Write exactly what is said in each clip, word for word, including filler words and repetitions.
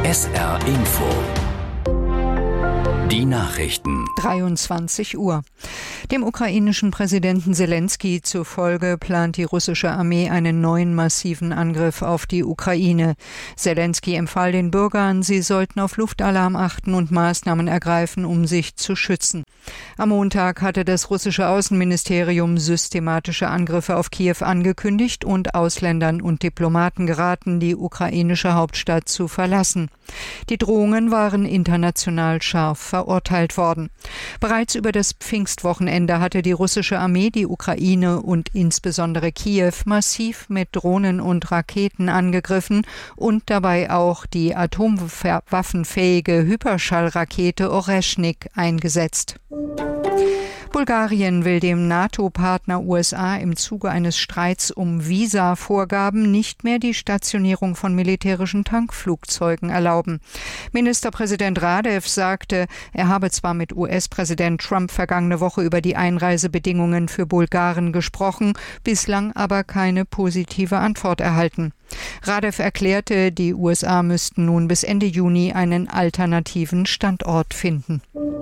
S R Info. Die Nachrichten. dreiundzwanzig Uhr. Dem ukrainischen Präsidenten Selenskyj zufolge plant die russische Armee einen neuen massiven Angriff auf die Ukraine. Selenskyj empfahl den Bürgern, sie sollten auf Luftalarm achten und Maßnahmen ergreifen, um sich zu schützen. Am Montag hatte das russische Außenministerium systematische Angriffe auf Kiew angekündigt und Ausländern und Diplomaten geraten, die ukrainische Hauptstadt zu verlassen. Die Drohungen waren international scharf verurteilt worden. Bereits über das Pfingstwochenende hatte die russische Armee die Ukraine und insbesondere Kiew massiv mit Drohnen und Raketen angegriffen und dabei auch die atomwaffenfähige Hyperschallrakete Oreschnik eingesetzt. Bulgarien will dem NATO-Partner U S A im Zuge eines Streits um Visa-Vorgaben nicht mehr die Stationierung von militärischen Tankflugzeugen erlauben. Ministerpräsident Radev sagte, er habe zwar mit U S-Präsident Trump vergangene Woche über die Einreisebedingungen für Bulgaren gesprochen, bislang aber keine positive Antwort erhalten. Radev erklärte, die U S A müssten nun bis Ende Juni einen alternativen Standort finden.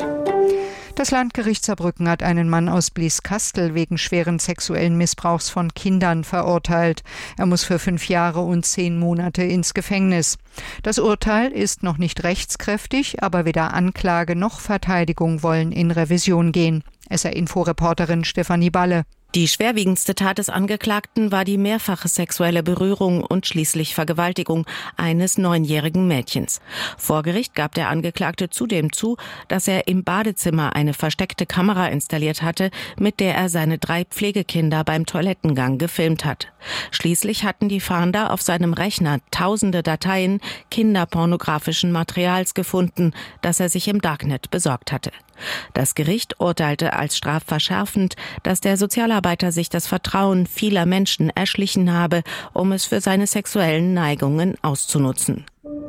Das Landgericht Saarbrücken hat einen Mann aus Blieskastel wegen schweren sexuellen Missbrauchs von Kindern verurteilt. Er muss für fünf Jahre und zehn Monate ins Gefängnis. Das Urteil ist noch nicht rechtskräftig, aber weder Anklage noch Verteidigung wollen in Revision gehen. S R-Info-Reporterin Stefanie Balle. Die schwerwiegendste Tat des Angeklagten war die mehrfache sexuelle Berührung und schließlich Vergewaltigung eines neunjährigen Mädchens. Vor Gericht gab der Angeklagte zudem zu, dass er im Badezimmer eine versteckte Kamera installiert hatte, mit der er seine drei Pflegekinder beim Toilettengang gefilmt hat. Schließlich hatten die Fahnder auf seinem Rechner tausende Dateien kinderpornografischen Materials gefunden, das er sich im Darknet besorgt hatte. Das Gericht urteilte als strafverschärfend, dass der Sozialarbeiter sich das Vertrauen vieler Menschen erschlichen habe, um es für seine sexuellen Neigungen auszunutzen.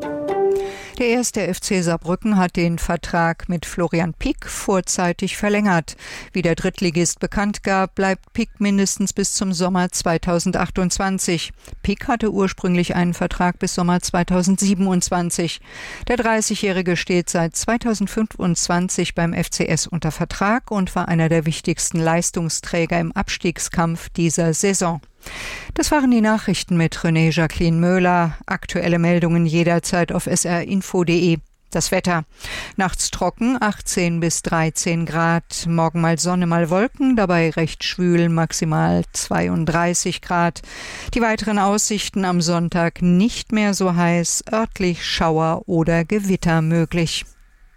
Der erste F C Saarbrücken hat den Vertrag mit Florian Pick vorzeitig verlängert. Wie der Drittligist bekannt gab, bleibt Pick mindestens bis zum Sommer zweitausendachtundzwanzig. Pick hatte ursprünglich einen Vertrag bis Sommer zweitausendsiebenundzwanzig. Der dreißigjährige steht seit zweitausendfünfundzwanzig beim F C S unter Vertrag und war einer der wichtigsten Leistungsträger im Abstiegskampf dieser Saison. Das waren die Nachrichten mit René Jacqueline Möhler. Aktuelle Meldungen jederzeit auf S R Info punkt de. Das Wetter. Nachts trocken, achtzehn bis dreizehn Grad. Morgen mal Sonne, mal Wolken, dabei recht schwül, maximal zweiunddreißig Grad. Die weiteren Aussichten am Sonntag nicht mehr so heiß, örtlich Schauer oder Gewitter möglich.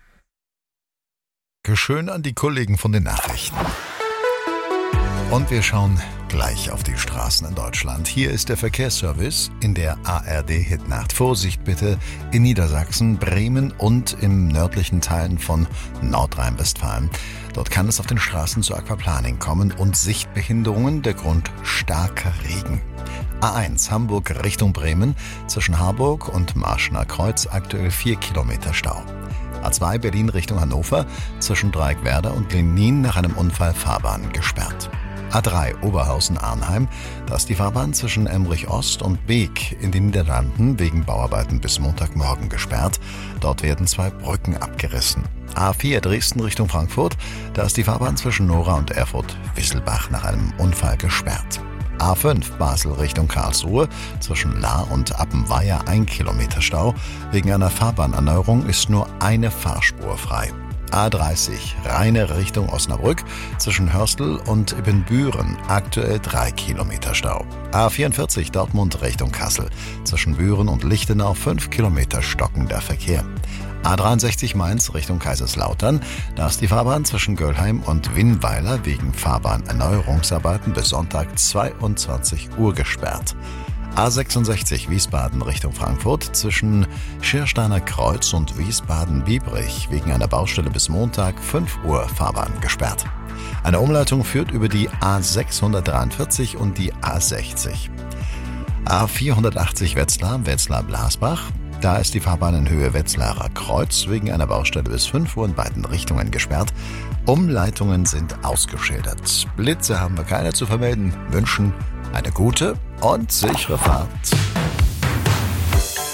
Schön an die Kollegen von den Nachrichten. Und wir schauen gleich auf die Straßen in Deutschland. Hier ist der Verkehrsservice in der A R D-Hitnacht. Vorsicht bitte in Niedersachsen, Bremen und im nördlichen Teilen von Nordrhein-Westfalen. Dort kann es auf den Straßen zu Aquaplaning kommen und Sichtbehinderungen, der Grund starker Regen. A eins Hamburg Richtung Bremen, zwischen Harburg und Marschner Kreuz aktuell vier Kilometer Stau. A zwei Berlin Richtung Hannover, zwischen Dreieckwerder und Lenin nach einem Unfall Fahrbahn gesperrt. A drei Oberhausen-Arnheim, da ist die Fahrbahn zwischen Emmerich Ost und Beek in den Niederlanden wegen Bauarbeiten bis Montagmorgen gesperrt. Dort werden zwei Brücken abgerissen. A vier Dresden Richtung Frankfurt, da ist die Fahrbahn zwischen Nora und Erfurt-Wisselbach nach einem Unfall gesperrt. A fünf Basel Richtung Karlsruhe, zwischen Lahr und Appenweier ein Kilometer Stau. Wegen einer Fahrbahnerneuerung ist nur eine Fahrspur frei. A dreißig Rheine Richtung Osnabrück, zwischen Hörstel und Ibbenbüren aktuell drei Kilometer Stau. A vierundvierzig Dortmund Richtung Kassel, zwischen Büren und Lichtenau fünf Kilometer stockender Verkehr. A dreiundsechzig Mainz Richtung Kaiserslautern, da ist die Fahrbahn zwischen Göllheim und Winnweiler wegen Fahrbahnerneuerungsarbeiten bis Sonntag zweiundzwanzig Uhr gesperrt. A sechsundsechzig Wiesbaden Richtung Frankfurt, zwischen Schiersteiner Kreuz und Wiesbaden-Biebrich wegen einer Baustelle bis Montag fünf Uhr Fahrbahn gesperrt. Eine Umleitung führt über die A sechshundertdreiundvierzig und die A sechzig. A vierhundertachtzig Wetzlar, Wetzlar-Blasbach. Da ist die Fahrbahn in Höhe Wetzlarer Kreuz wegen einer Baustelle bis fünf Uhr in beiden Richtungen gesperrt. Umleitungen sind ausgeschildert. Blitze haben wir keine zu vermelden. Wünschen eine gute und sichere Fahrt.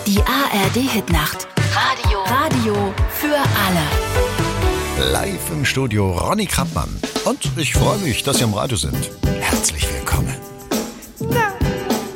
Die A R D-Hitnacht. Radio. Radio für alle. Live im Studio Ronny Krappmann. Und ich freue mich, dass Sie am Radio sind. Herzlich willkommen.